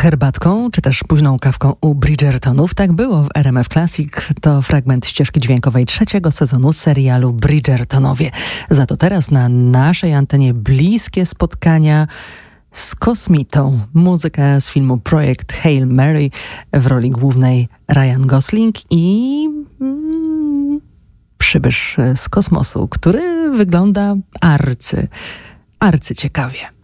herbatką, czy też późną kawką u Bridgertonów. Tak było w RMF Classic. To fragment ścieżki dźwiękowej 3. sezonu serialu Bridgertonowie. Za to teraz na naszej antenie bliskie spotkania z kosmitą. Muzyka z filmu Projekt Hail Mary, w roli głównej Ryan Gosling i przybysz z kosmosu, który wygląda arcyciekawie.